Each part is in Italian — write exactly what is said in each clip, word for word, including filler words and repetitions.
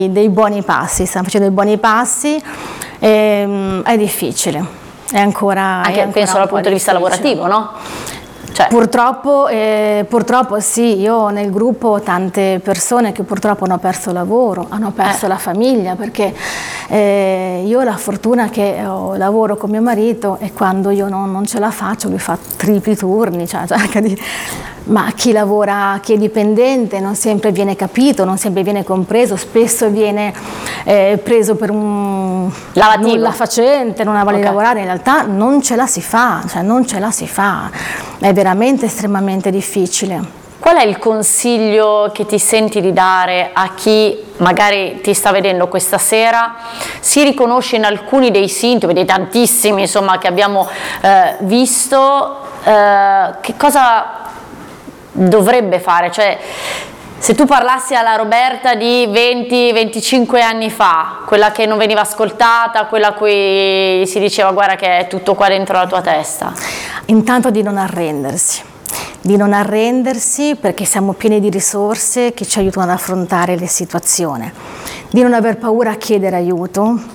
dei buoni passi, stiamo facendo dei buoni passi, ehm, è difficile, è ancora anche è ancora penso dal punto di vista lavorativo, no? Cioè. Purtroppo, eh, purtroppo sì, io ho nel gruppo ho tante persone che purtroppo hanno perso il lavoro, hanno perso eh. la famiglia, perché eh, io ho la fortuna che ho, lavoro con mio marito e quando io non, non ce la faccio lui fa tripli turni, cioè, cerca di... ma chi lavora, chi è dipendente non sempre viene capito, non sempre viene compreso, spesso viene eh, preso per un lavativo, nulla facente, non ha voglia di okay. lavorare, in realtà non ce la si fa, cioè non ce la si fa, è veramente estremamente difficile. Qual è il consiglio che ti senti di dare a chi magari ti sta vedendo questa sera, si riconosce in alcuni dei sintomi, dei tantissimi insomma che abbiamo eh, visto, eh, che cosa dovrebbe fare? Cioè, se tu parlassi alla Roberta di venti venticinque anni fa, quella che non veniva ascoltata, quella a cui si diceva guarda che è tutto qua dentro la tua testa. Intanto di non arrendersi, di non arrendersi perché siamo pieni di risorse che ci aiutano ad affrontare le situazioni, di non aver paura a chiedere aiuto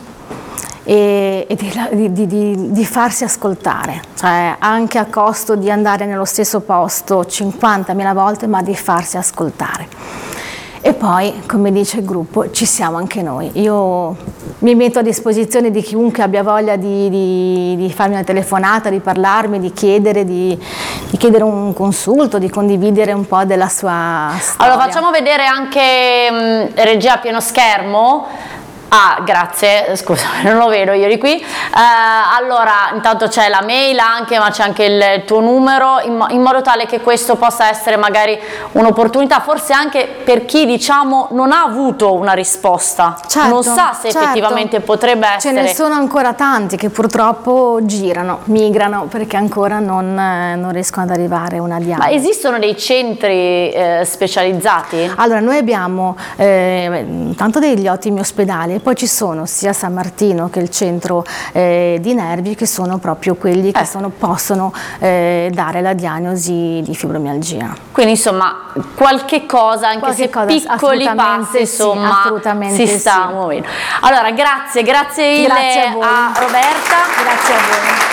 e, e di, di, di, di farsi ascoltare, cioè anche a costo di andare nello stesso posto cinquantamila volte, ma di farsi ascoltare. E poi, come dice il gruppo, ci siamo anche noi. Io mi metto a disposizione di chiunque abbia voglia di, di, di farmi una telefonata, di parlarmi, di chiedere, di, di chiedere un consulto, di condividere un po' della sua storia. Allora facciamo vedere anche mh, regia a pieno schermo. Ah, grazie, scusa, non lo vedo io di qui. Eh, allora, intanto c'è la mail anche, ma c'è anche il tuo numero, in, in modo tale che questo possa essere magari un'opportunità, forse anche per chi, diciamo, non ha avuto una risposta, certo, non sa se certo. effettivamente potrebbe essere. Ce ne sono ancora tanti che purtroppo girano, migrano, perché ancora non, eh, non riescono ad arrivare a una diagnosi. Ma esistono dei centri eh, specializzati? Allora, noi abbiamo eh, tanto degli ottimi ospedali, e poi ci sono sia San Martino che il centro eh, di nervi, che sono proprio quelli che eh. sono, possono eh, dare la diagnosi di fibromialgia. Quindi insomma qualche cosa, anche qualche se cosa, piccoli passi, insomma, sì, si sta sì. muovendo. Allora grazie, grazie mille grazie a, voi. a Roberta. Grazie a voi.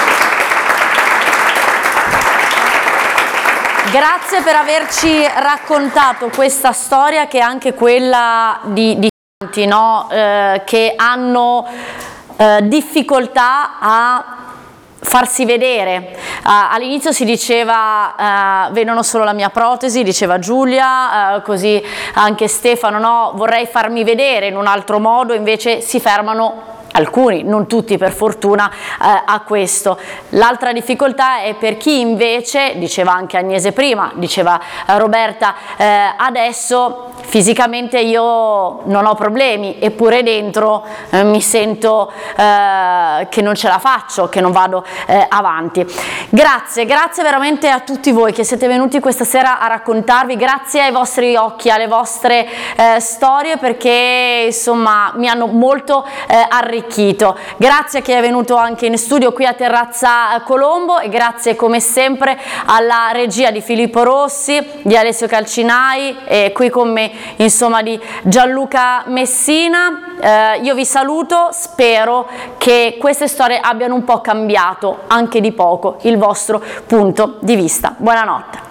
Grazie per averci raccontato questa storia, che è anche quella di, di tanti, no? eh, che hanno eh, difficoltà a farsi vedere. Uh, all'inizio si diceva uh, vedono solo la mia protesi, diceva Giulia, uh, così anche Stefano, no, vorrei farmi vedere in un altro modo, invece si fermano alcuni, non tutti per fortuna, eh, a questo. L'altra difficoltà è per chi invece, diceva anche Agnese prima, diceva eh, Roberta eh, adesso, fisicamente io non ho problemi, eppure dentro eh, mi sento eh, che non ce la faccio, che non vado eh, avanti. Grazie, grazie veramente a tutti voi che siete venuti questa sera a raccontarvi, grazie ai vostri occhi, alle vostre eh, storie, perché insomma mi hanno molto eh, arricchito. Grazie a chi è venuto anche in studio qui a Terrazza Colombo, e grazie come sempre alla regia di Filippo Rossi, di Alessio Calcinai e qui con me insomma di Gianluca Messina. Eh, io vi saluto, spero che queste storie abbiano un po' cambiato, anche di poco, il vostro punto di vista. Buonanotte.